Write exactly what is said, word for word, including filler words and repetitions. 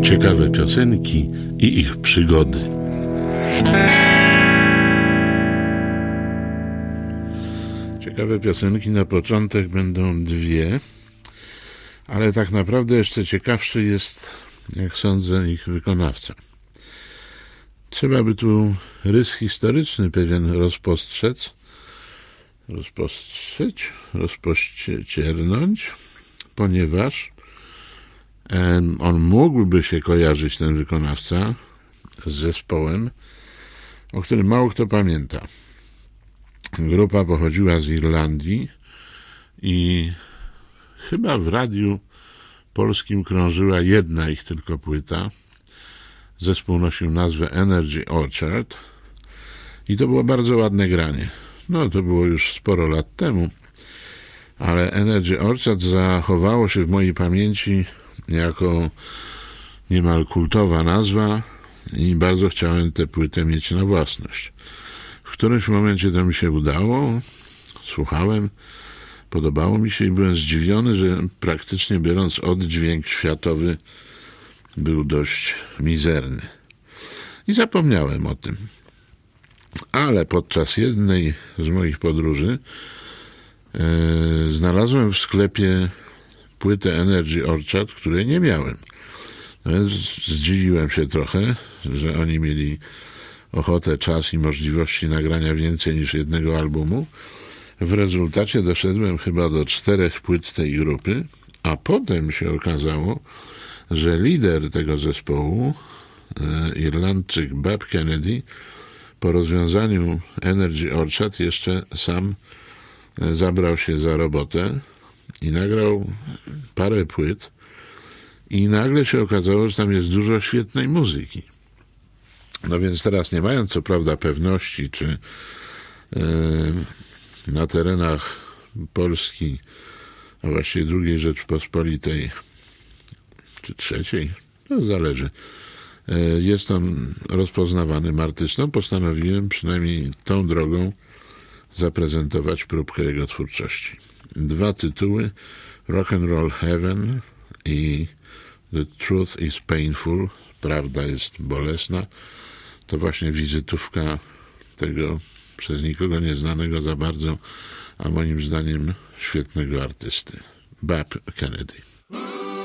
Ciekawe piosenki i ich przygody. Ciekawe piosenki na początek będą dwie, ale tak naprawdę jeszcze ciekawszy jest, jak sądzę, ich wykonawca. Trzeba by tu rys historyczny pewien rozpostrzec, rozpostrzeć, rozpościernąć, ponieważ on mógłby się kojarzyć, ten wykonawca, z zespołem, o którym mało kto pamięta. Grupa pochodziła z Irlandii i chyba w radiu polskim krążyła jedna ich tylko płyta. Zespół nosił nazwę Energy Orchard i to było bardzo ładne granie. No, to było już sporo lat temu, ale Energy Orchard zachowało się w mojej pamięci jako niemal kultowa nazwa i bardzo chciałem tę płytę mieć na własność. W którymś momencie to mi się udało, słuchałem, podobało mi się i byłem zdziwiony, że praktycznie biorąc oddźwięk światowy był dość mizerny. I zapomniałem o tym. Ale podczas jednej z moich podróży e, znalazłem w sklepie płytę Energy Orchard, której nie miałem. No więc zdziwiłem się trochę, że oni mieli ochotę, czas i możliwości nagrania więcej niż jednego albumu. W rezultacie doszedłem chyba do czterech płyt tej grupy, a potem się okazało, że lider tego zespołu, e, Irlandczyk Bob Kennedy, po rozwiązaniu Energy Orchard jeszcze sam e, zabrał się za robotę i nagrał parę płyt i nagle się okazało, że tam jest dużo świetnej muzyki. No więc teraz, nie mając co prawda pewności, czy e, na terenach Polski, a właściwie drugiej Rzeczpospolitej, czy trzeciej, to zależy, jest on rozpoznawanym artystą, postanowiłem przynajmniej tą drogą zaprezentować próbkę jego twórczości. Dwa tytuły, Rock and Roll Heaven i The Truth is Painful, prawda jest bolesna, to właśnie wizytówka tego przez nikogo nieznanego za bardzo, a moim zdaniem świetnego artysty, Bob Kennedy.